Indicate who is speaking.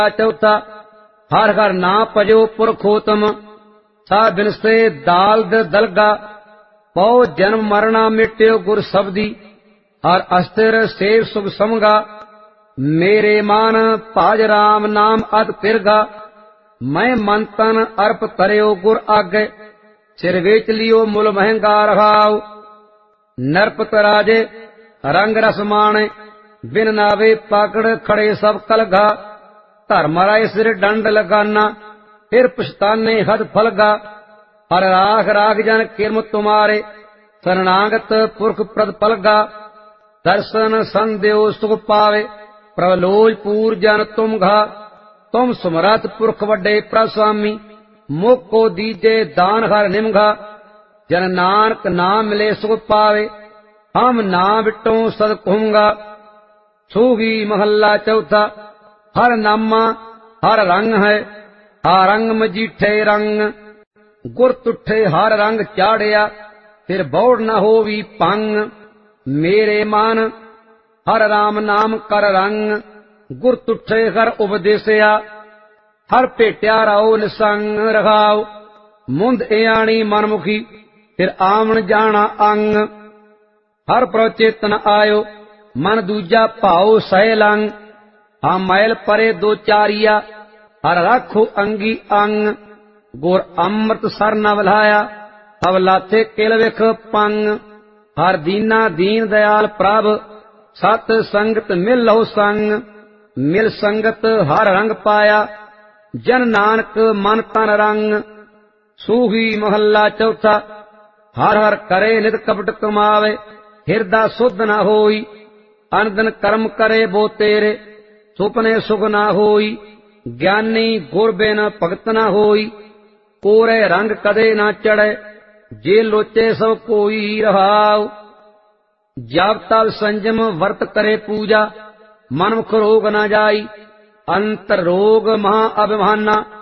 Speaker 1: चौथा हर हर ना भजो पुरखोतम सा बिनसे दाल्द दलगा पौ जन्म मरना मिट्यो गुर शब्दी हर अस्थिर सेव सुख समगा मेरे मान भाज राम नाम अत फिरगा मैं मन तन अर्प तरियो गुर आगे सिर वेच लियो मुल महंगा रहाओ नरपत राजे रंग रस माणे बिन नावे पाकड़ खड़े सब कलगा धर्म राय सिर डंड लगाना फिर पछताने हद फलगा हर राख राख जन किरम तुम्हारे शरणागत पुरख प्रद पलगा दर्शन संदेव सुख पावे प्रलोज पूर जन तुम घा तुम सुमरत पुरख वड्डे प्रस्वामी मुख को दीजे दान हर निमघा जन नानक नाम मिले सुख पावे हम ना बिटो सद कहूंगा सूही महला चौथा हर नामा हर रंग है हर रंग मजीठे रंग गुर तुठे हर रंग चाड़िया फिर बौड़ न होवी पंग मेरे मन हर राम नाम कर रंग गुर तुठे हर उपदेसिया हर भेटिया राओ निसंग रखाओ मुंद एआणी मनमुखी फिर आमन जाना अंग हर प्रचेतन आयो मन दूजा भाओ सह लंग हम मैल परे दो चारिया हर राखो अंगी अंग गुर अमृत सर न वलाया अब लाथे किल विख पंग हर दीना दीन दयाल प्रभ सत संगत मिल लो संग मिल संगत हर रंग पाया जन नानक मन तन रंग सूही महला चौथा हर हर करे नित कपट कमावे हिरदा सुध न होई अनदन कर्म करे बो तेरे सुपने सुख न होई ज्ञानी गुर बिन भगत न होई कोरे रंग कदे न चढ़े जे लोचे सब कोई रहाओ जब तब संजम वर्त करे पूजा मनमुख रोग न जाई अंतर रोग महा अभिमाना